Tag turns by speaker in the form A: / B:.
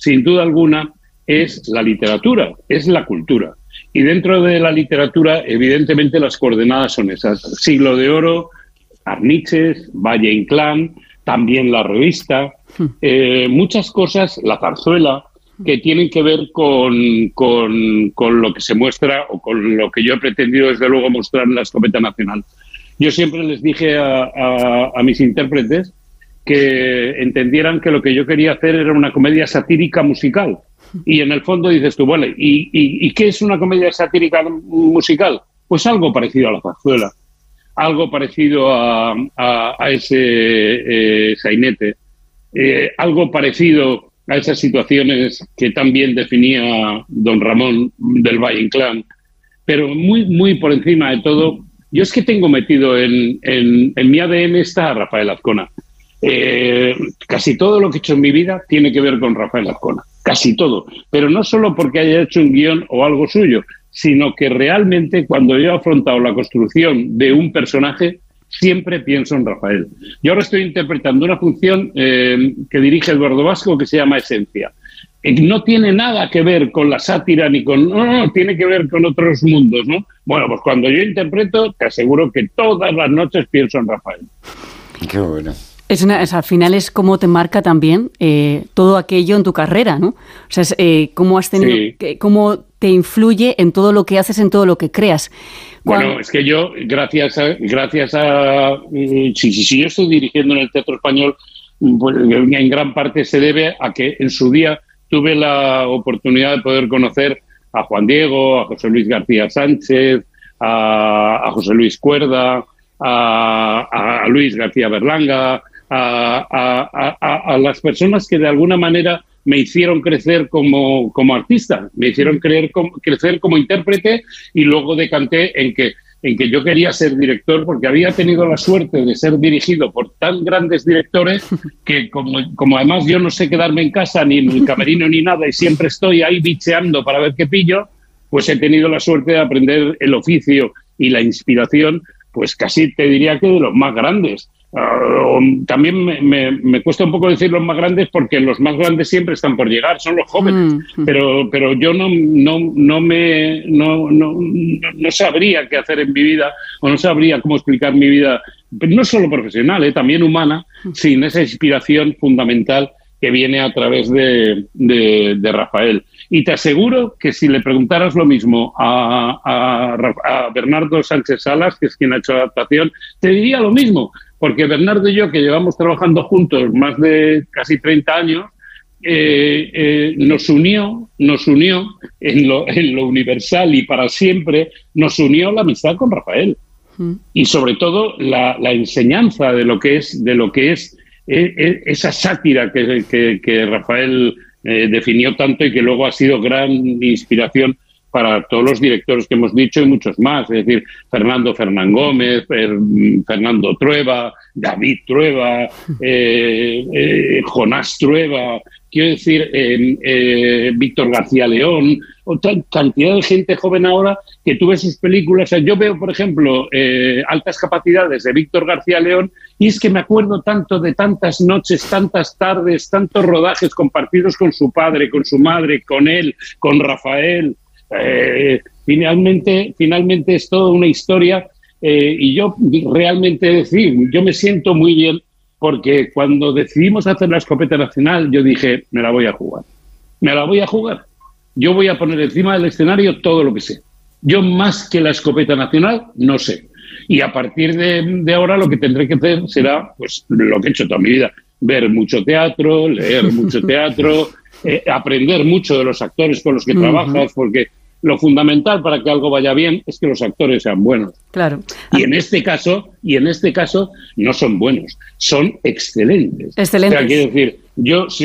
A: sin duda alguna, es la literatura, es la cultura. Y dentro de la literatura, evidentemente, las coordenadas son esas. Siglo de Oro, Arniches, Valle Inclán, también la revista, muchas cosas, la zarzuela, que tienen que ver con lo que se muestra o con lo que yo he pretendido, desde luego, mostrar en la Escopeta Nacional. Yo siempre les dije a mis intérpretes que entendieran que lo que yo quería hacer era una comedia satírica musical. Y en el fondo dices tú, bueno, ¿y qué es una comedia satírica musical? Pues algo parecido a la zarzuela, algo parecido a ese sainete, algo parecido a esas situaciones que tan bien definía don Ramón del Valle Inclán. Pero muy, muy por encima de todo, yo es que tengo metido en mi ADN está a Rafael Azcona. Casi todo lo que he hecho en mi vida tiene que ver con Rafael Azcona, casi todo, pero no solo porque haya hecho un guión o algo suyo, sino que realmente cuando yo he afrontado la construcción de un personaje, siempre pienso en Rafael. Yo ahora estoy interpretando una función que dirige Eduardo Vasco que se llama Esencia. No tiene nada que ver con la sátira ni con... No, tiene que ver con otros mundos, ¿no? Bueno, pues cuando yo interpreto, te aseguro que todas las noches pienso en Rafael.
B: Qué bueno.
C: Al final es cómo te marca también todo aquello en tu carrera, ¿no? O sea, cómo has tenido, cómo te influye en todo lo que haces, en todo lo que creas.
A: Bueno, es que yo, gracias a si yo estoy dirigiendo en el Teatro Español, pues, en gran parte se debe a que en su día tuve la oportunidad de poder conocer a Juan Diego, a José Luis García Sánchez, a José Luis Cuerda, a Luis García Berlanga, a las personas que de alguna manera me hicieron crecer como artista, me hicieron crecer como intérprete, y luego decanté en que yo quería ser director, porque había tenido la suerte de ser dirigido por tan grandes directores que como además yo no sé quedarme en casa ni en el camerino ni nada y siempre estoy ahí bicheando para ver qué pillo, pues he tenido la suerte de aprender el oficio y la inspiración, pues casi te diría que de los más grandes. También me cuesta un poco decir los más grandes, porque los más grandes siempre están por llegar, son los jóvenes, pero yo no sabría qué hacer en mi vida, o no sabría cómo explicar mi vida, no solo profesional, también humana, sin esa inspiración fundamental que viene a través de Rafael. Y te aseguro que si le preguntaras lo mismo a Bernardo Sánchez Salas, que es quien ha hecho la adaptación, te diría lo mismo. Porque Bernardo y yo, que llevamos trabajando juntos más de casi 30 años, nos unió en lo universal y para siempre, nos unió la amistad con Rafael. Y sobre todo la enseñanza de lo que es esa sátira que Rafael definió tanto y que luego ha sido gran inspiración para todos los directores que hemos dicho y muchos más, es decir, Fernando Fernán Gómez, Fernando Trueba, David Trueba, Jonás Trueba, quiero decir, Víctor García León, otra cantidad de gente joven ahora que tú ves sus películas. O sea, yo veo, por ejemplo, Altas Capacidades de Víctor García León, y es que me acuerdo tanto de tantas noches, tantas tardes, tantos rodajes compartidos con su padre, con su madre, con él, con Rafael. Finalmente es toda una historia, y yo realmente yo me siento muy bien, porque cuando decidimos hacer la Escopeta Nacional yo dije, me la voy a jugar, yo voy a poner encima del escenario todo lo que sé, yo más que la Escopeta Nacional no sé, y a partir de ahora lo que tendré que hacer será pues lo que he hecho toda mi vida, ver mucho teatro, leer mucho teatro, aprender mucho de los actores con los que trabajas, porque lo fundamental para que algo vaya bien es que los actores sean buenos.
C: Claro.
A: Y en este caso no son buenos, son excelentes.
C: Excelentes.
A: O sea, quiero decir, yo